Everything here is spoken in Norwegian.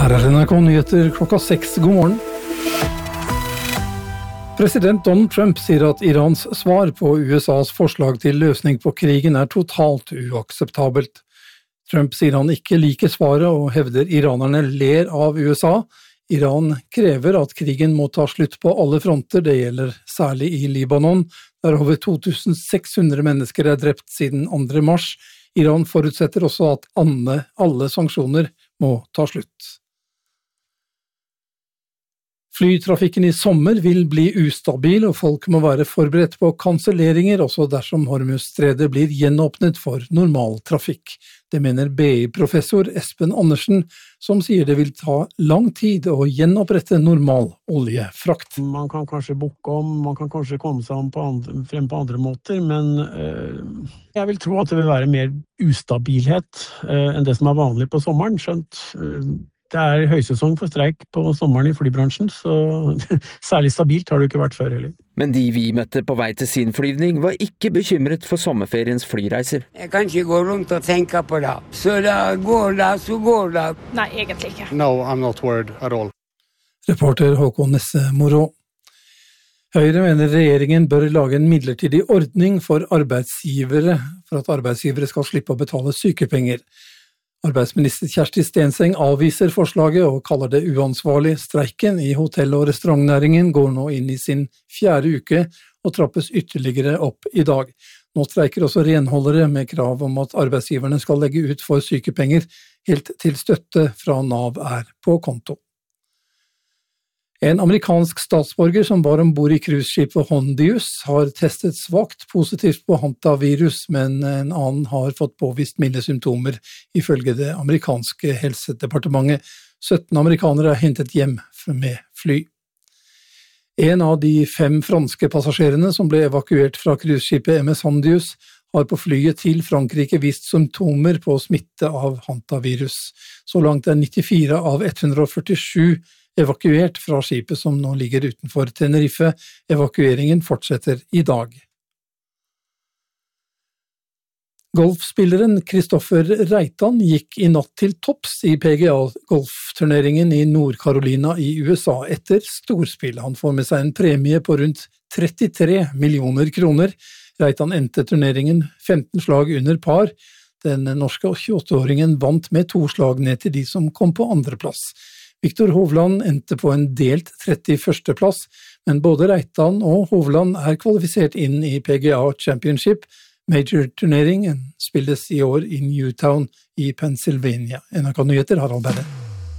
Her NRK Nyheter klokka 6. God morgen. President Donald Trump sier at Irans svar på USAs forslag til løsning på krigen totalt uakseptabelt. Trump sier han ikke liker svaret og hevder iranerne ler av USA. Iran krever at krigen må ta slutt på alle fronter, det gjelder særlig i Libanon, der over 2600 mennesker drept siden 2. mars. Iran forutsetter også at alle sanksjoner må ta slutt. Flytrafikken i sommer vil bli ustabil, og folk må være forberedt på kanselleringer også dersom Hormuzstredet blir gjenåpnet for normal trafikk. Det mener BI-professor Espen Andersen, som sier det vil ta lang tid å gjenopprette normal oljefrakt. Man kan kanskje bukke om, man kan kanskje komme seg frem på andre måter, men jeg vil tro at det vil være mer ustabilhet enn det som vanlig på sommeren, skjønt det høysesong for streik på sommeren i flybransjen, så særlig stabilt har det ikke vært før heller. Men de vi møtte på vei til sin flyvning var ikke bekymret for sommerferiens flyreiser. Jeg kan ikke gå rundt og tenke på det. Så det går det, så går det. Nei, egentlig ikke. No, I'm not worried at all. Reporter Håkon Nesse Moro. Høyre mener regjeringen bør lage en midlertidig ordning for arbeidsgivere, for at arbeidsgivere skal slippe å betale sykepenger. Arbeidsminister Kjersti Stenseng avviser forslaget og kaller det uansvarlig. Streiken i hotell- og restaurantnæringen går nå inn i sin 4. uke og trappes ytterligere opp i dag. Nå streiker også renholdere med krav om at arbeidsgiverne skal legge ut for sykepenger helt til støtte fra Nav på konto. En amerikansk statsborger som var ombord i cruiseskipet Hondius har testet svakt positivt på hantavirus, men en annen har fått påvist milde symptomer, ifølge det amerikanske helsedepartementet. 17 amerikanere hentet hjem med fly. En av de 5 franske passasjerene som ble evakuert fra cruiseskipet MS Hondius har på flyet til Frankrike vist symptomer på smitte av hantavirus. Så langt 94 av 147 evakuert fra skipet som nå ligger utenfor Tenerife. Evakueringen fortsetter i dag. Golfspilleren Kristoffer Reitan gikk i natt til topps i PGA-golfturneringen i Nord-Carolina i USA etter storspill. Han får med seg en premie på rundt 33 millioner kroner. Reitan endte turneringen 15 slag under par. Den norske 28-åringen vant med 2 slag ned til de som kom på andreplass. Viktor Hovland endte på en delt 31. plass, men både Reitan og Hovland kvalifisert inn i PGA Championship. Major-turneringen spilles i år i Newtown i Pennsylvania. NRK Nyheter, Harald Berre.